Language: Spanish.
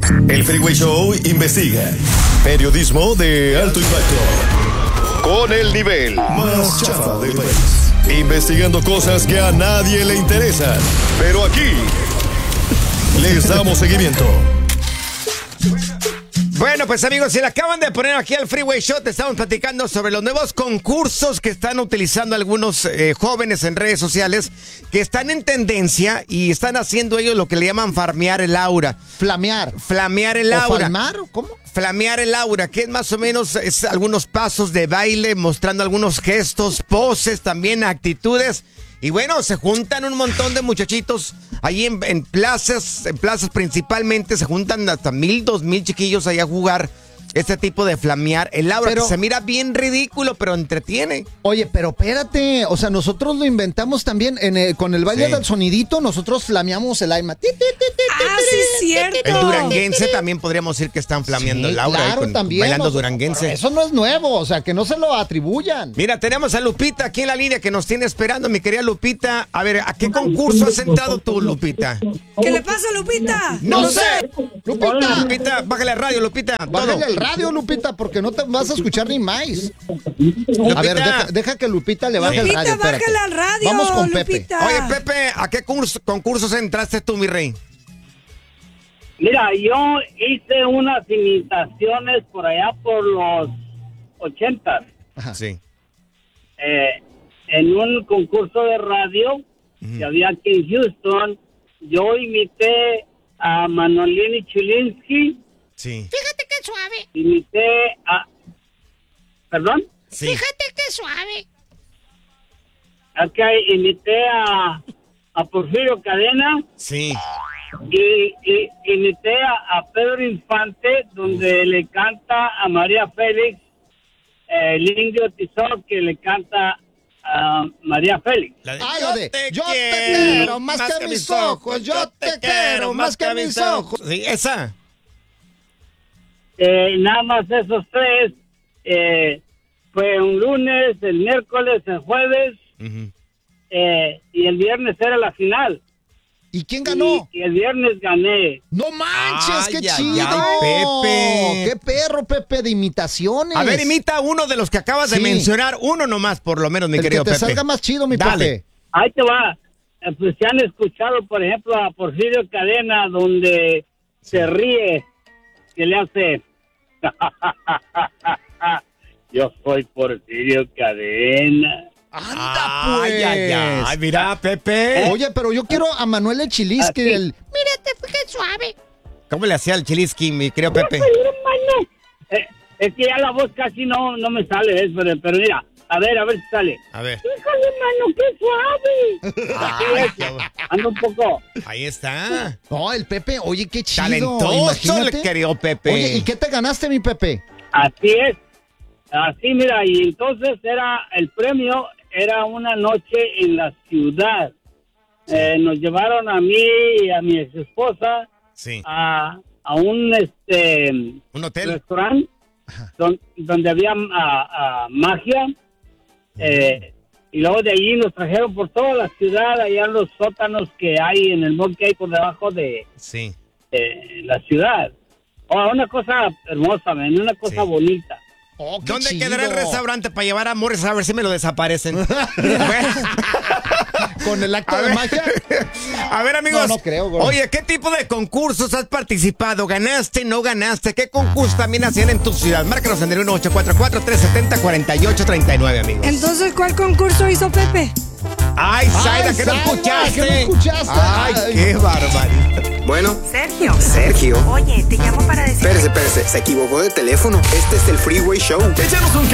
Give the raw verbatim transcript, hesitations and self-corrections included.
El Freeway Show investiga. Periodismo de alto impacto. Con el nivel más chafa del país. Investigando cosas que a nadie le interesan. Pero aquí les damos seguimiento. Bueno, pues amigos, si le acaban de poner aquí al Freeway Show, te estamos platicando sobre los nuevos concursos que están utilizando algunos eh, jóvenes en redes sociales, que están en tendencia y están haciendo ellos lo que le llaman farmear el aura. Flamear. Flamear el aura. ¿O falmar? ¿Cómo? Flamear el aura, que es más o menos es algunos pasos de baile, mostrando algunos gestos, poses, también actitudes. Y bueno, se juntan un montón de muchachitos ahí en, en plazas, en plazas principalmente, se juntan hasta mil, dos mil chiquillos ahí a jugar este tipo de flamear el aura, pero, que se mira bien ridículo, pero entretiene. Oye, pero espérate, o sea, nosotros lo inventamos también en el, con el baile sí. del sonidito, nosotros flameamos el aima. Ah, sí, es cierto. El duranguense también podríamos decir que están flameando sí, el aura. Claro, con, también. Bailando O sea, duranguense. Eso no es nuevo, o sea, que no se lo atribuyan. Mira, tenemos a Lupita aquí en la línea que nos tiene esperando, mi querida Lupita. A ver, ¿a qué concurso has entrado tú, Lupita? ¿Qué le pasa, Lupita? No, no sé. Lupita. Hola, Lupita, bájale al radio, Lupita. Bájale al radio, Lupita, porque no te vas a escuchar ni más. Lupita. A ver, deja, deja que Lupita le baje Lupita, al radio. Lupita, bájale al radio. Vamos con Lupita. Pepe. Oye, Pepe, ¿a qué curso, concursos entraste tú, mi rey? Mira, yo hice unas imitaciones por allá por los ochentas. Ajá. Sí. Eh, en un concurso de radio uh-huh. que había aquí en Houston, yo imité a Manolini Chulinsky. Sí. Fíjate qué suave. Imité a... ¿Perdón? Sí. Fíjate qué suave. Ok, imité a, a Porfirio Cadena. Sí. Y, y imité a, a Pedro Infante, donde uh. le canta a María Félix, eh, el indio Tizón, que le canta a María Félix. La de, ah, yo, de, te, yo te quiero más, más que, que mis ojos, yo te quiero más que, que mis ojos. Sí, esa. Eh, nada más esos tres. Eh, fue un lunes, el miércoles, el jueves, uh-huh. eh, y el viernes era la final. ¿Y quién ganó? Y, y el viernes gané. ¡No manches! Ay, ¡Qué ay, chido! Ay, Pepe. ¡Qué perro, Pepe, de imitaciones! A ver, imita uno de los que acabas sí. de mencionar. Uno nomás, por lo menos, mi el querido que te Pepe. salga más chido, mi Dale. Pepe. Ahí te va. Eh, pues se han escuchado, por ejemplo, a Porfirio Cadena, donde sí. se ríe, que le hace... Yo soy Porfirio Cadena. ¡Anda, pues! Ay, ay, ay, mira, Pepe. Oye, pero yo quiero a Manuel el Chilisqui. El... Mírate, qué suave. ¿Cómo le hacía el Chilisqui, mi querido Pepe? Eh, es que ya la voz casi no, no me sale, ¿eh? pero, pero mira, a ver, a ver si sale. A ver. Híjole, mano, qué suave. Ay, qué... Anda un poco. Ahí está. No, el Pepe, oye, qué chido. Talentoso el querido Pepe. Oye, ¿y qué te ganaste, mi Pepe? Así es. Así, mira, y entonces era el premio, era una noche en la ciudad. Sí. Eh, nos llevaron a mí y a mi ex esposa sí. a, a un este un hotel restaurante don, donde había a, a magia. Eh, y luego de allí nos trajeron por toda la ciudad, allá en los sótanos que hay en el monte que hay por debajo de, sí. de la ciudad. Oh, una cosa hermosa, man, una cosa sí. bonita. Oh, ¿Dónde chido. quedará el restaurante para llevar amores? A ver si me lo desaparecen. Con el acto de magia. A ver, amigos. No, no creo, bro. Oye, ¿qué tipo de concursos has participado? ¿Ganaste, no ganaste? ¿Qué concursos también hacían en tu ciudad? Márcanos en el uno ocho cuatro cuatro, tres siete cero, cuatro ocho tres nueve, amigos. Entonces, ¿cuál concurso hizo Pepe? Ay, Zaida, ¿qué no escuchaste? ¿Qué no escuchaste? Ay, Ay, qué barbaridad. Bueno. Sergio. Sergio. Oye, te llamo para decir... Espérese, espérese, se equivocó de teléfono. Este es el Freeway Show. Échanos un